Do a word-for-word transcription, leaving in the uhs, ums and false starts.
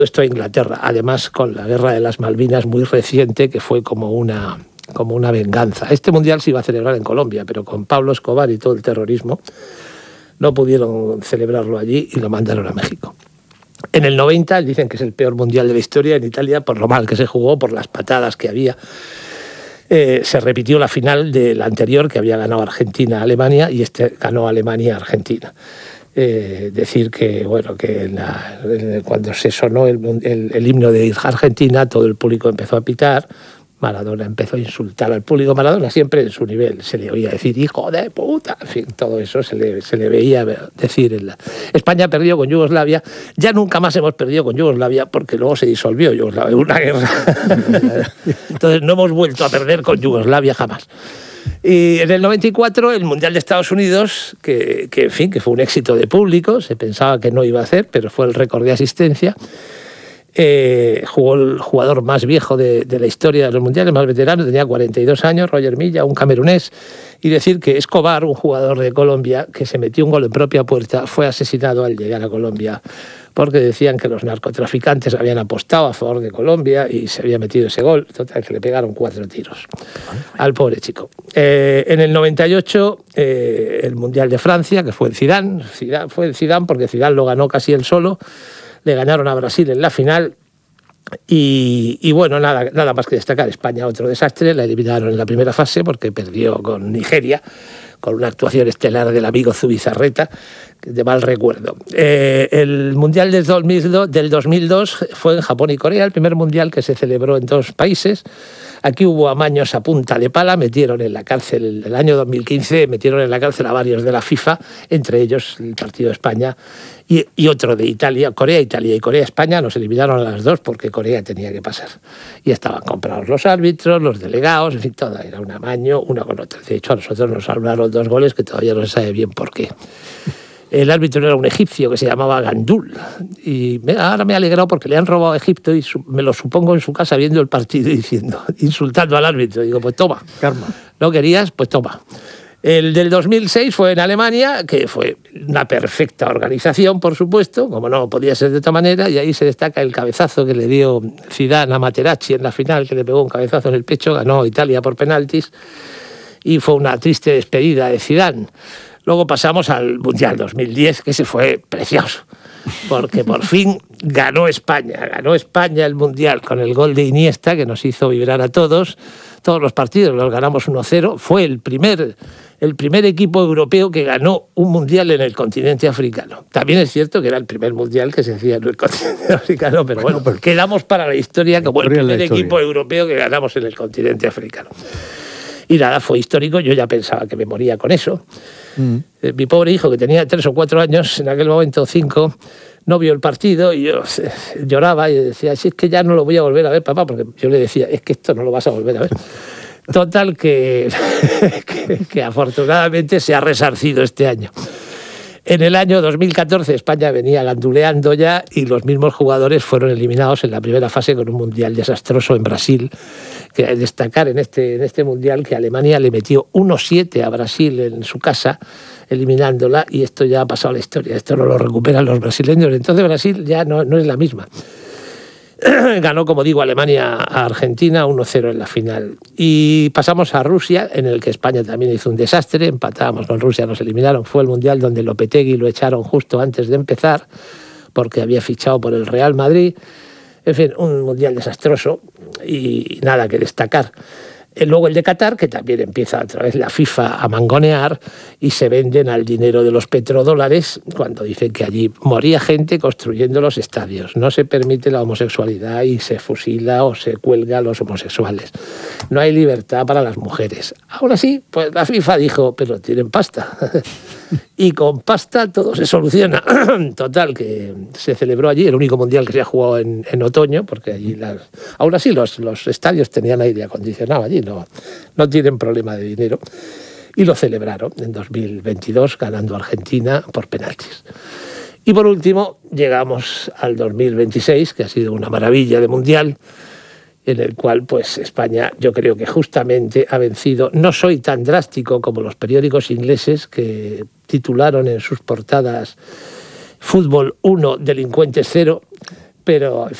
esto a Inglaterra, además con la guerra de las Malvinas muy reciente, que fue como una, como una venganza. Este mundial se iba a celebrar en Colombia, pero con Pablo Escobar y todo el terrorismo no pudieron celebrarlo allí y lo mandaron a México. En el noventa dicen que es el peor mundial de la historia en Italia por lo mal que se jugó, por las patadas que había. Eh, se repitió la final del anterior, que había ganado Argentina-Alemania, y este ganó Alemania-Argentina. Eh, decir que, bueno, que en la, en, cuando se sonó el, el, el himno de Argentina, todo el público empezó a pitar. Maradona empezó a insultar al público. Maradona siempre en su nivel se le oía decir hijo de puta, en fin, todo eso se le, se le veía decir. En la... España perdió con Yugoslavia, ya nunca más hemos perdido con Yugoslavia porque luego se disolvió Yugoslavia, una guerra. Entonces no hemos vuelto a perder con Yugoslavia jamás. Y en el noventa y cuatro el Mundial de Estados Unidos, que, que, en fin, que fue un éxito de público, se pensaba que no iba a hacer, pero fue el récord de asistencia. Eh, jugó el jugador más viejo de, de la historia de los mundiales, más veterano, tenía cuarenta y dos años, Roger Milla, un camerunés. Y decir que Escobar, un jugador de Colombia, que se metió un gol en propia puerta, fue asesinado al llegar a Colombia, porque decían que los narcotraficantes habían apostado a favor de Colombia y se había metido ese gol. Total, que le pegaron cuatro tiros al pobre chico. Eh, en el noventa y ocho, eh, el Mundial de Francia, que fue el Zidane, Zidane fue el Zidane porque Zidane lo ganó casi él solo. Le ganaron a Brasil en la final y, y bueno, nada, nada más que destacar. España, otro desastre, la eliminaron en la primera fase porque perdió con Nigeria, con una actuación estelar del amigo Zubizarreta, de mal recuerdo. Eh, el Mundial del dos mil dos, del dos mil dos fue en Japón y Corea, el primer mundial que se celebró en dos países. Aquí hubo amaños a punta de pala, metieron en la cárcel, el año dos mil quince, metieron en la cárcel a varios de la FIFA, entre ellos el partido de España y, y otro de Italia, Corea-Italia y Corea-España, nos eliminaron a las dos porque Corea tenía que pasar. Y estaban comprados los árbitros, los delegados, en fin, todo, era un amaño uno con otro. De hecho, a nosotros nos hablaron dos goles que todavía no se sabe bien por qué. El árbitro era un egipcio que se llamaba Gandul. Y me, ahora me he alegrado porque le han robado a Egipto y su, me lo supongo en su casa viendo el partido y diciendo, insultando al árbitro. Digo, pues toma. Karma. ¿No querías? Pues toma. El del dos mil seis fue en Alemania, que fue una perfecta organización, por supuesto, como no podía ser de otra manera, y ahí se destaca el cabezazo que le dio Zidane a Materazzi en la final, que le pegó un cabezazo en el pecho, ganó Italia por penaltis, y fue una triste despedida de Zidane. Luego pasamos al Mundial dos mil diez, que ese fue precioso, porque por fin ganó España, ganó España el Mundial con el gol de Iniesta, que nos hizo vibrar a todos. Todos los partidos los ganamos uno cero. Fue el primer, el primer equipo europeo que ganó un Mundial en el continente africano. También es cierto que era el primer Mundial que se hacía en el continente africano, pero bueno, bueno quedamos para la historia como el primer equipo europeo que ganamos en el continente africano. Y nada, fue histórico, yo ya pensaba que me moría con eso. Mm. Eh, mi pobre hijo, que tenía tres o cuatro años, en aquel momento cinco, no vio el partido y yo eh, lloraba y decía, si es que ya no lo voy a volver a ver, papá, porque yo le decía, es que esto no lo vas a volver a ver. Total, que, que, que afortunadamente se ha resarcido este año. En el año dos mil catorce España venía ganduleando ya y los mismos jugadores fueron eliminados en la primera fase con un mundial desastroso en Brasil. Que hay que destacar en este, en este mundial que Alemania le metió uno siete a Brasil en su casa, eliminándola, y esto ya ha pasado a la historia. Esto no lo recuperan los brasileños. Entonces Brasil ya no, no es la misma. Ganó, como digo, Alemania a Argentina uno cero en la final. Y pasamos a Rusia, en el que España también hizo un desastre. Empatábamos con Rusia, nos eliminaron. Fue el mundial donde Lopetegui lo echaron justo antes de empezar, porque había fichado por el Real Madrid. En fin, un mundial desastroso y nada que destacar. Luego el de Qatar, que también empieza otra vez la FIFA a mangonear y se venden al dinero de los petrodólares cuando dicen que allí moría gente construyendo los estadios. No se permite la homosexualidad y se fusila o se cuelga a los homosexuales. No hay libertad para las mujeres. Aún así, pues la FIFA dijo, pero tienen pasta. Y con pasta todo se soluciona. Total, que se celebró allí, el único mundial que se ha jugado en, en otoño, porque allí las... aún así los, los estadios tenían aire acondicionado allí, no, no tienen problema de dinero. Y lo celebraron en dos mil veintidós, ganando a Argentina por penaltis. Y por último, llegamos al dos mil veintiséis, que ha sido una maravilla de mundial, en el cual pues España, yo creo que justamente ha vencido. No soy tan drástico como los periódicos ingleses que titularon en sus portadas Fútbol uno, delincuentes cero. pero